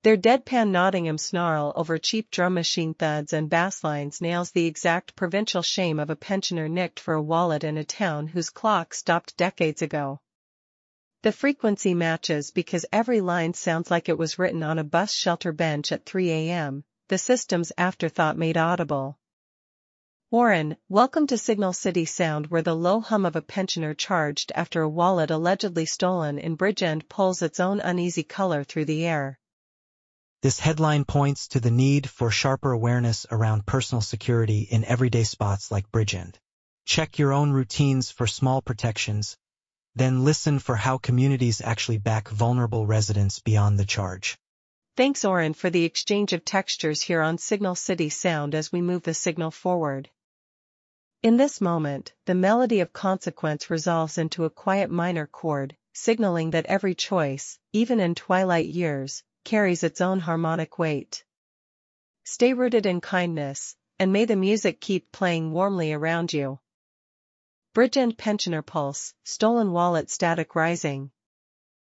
Their deadpan Nottingham snarl over cheap drum machine thuds and bass lines nails the exact provincial shame of a pensioner nicked for a wallet in a town whose clock stopped decades ago. The frequency matches because every line sounds like it was written on a bus shelter bench at 3 a.m., the system's afterthought made audible. Warren, welcome to Signal City Sound, where the low hum of a pensioner charged after a wallet allegedly stolen in Bridgend pulls its own uneasy color through the air. This headline points to the need for sharper awareness around personal security in everyday spots like Bridgend. Check your own routines for small protections, then listen for how communities actually back vulnerable residents beyond the charge. Thanks, Oren, for the exchange of textures here on Signal City Sound as we move the signal forward. In this moment, the melody of consequence resolves into a quiet minor chord, signaling that every choice, even in twilight years, carries its own harmonic weight. Stay rooted in kindness, and may the music keep playing warmly around you. Bridgend pensioner pulse, stolen wallet static rising.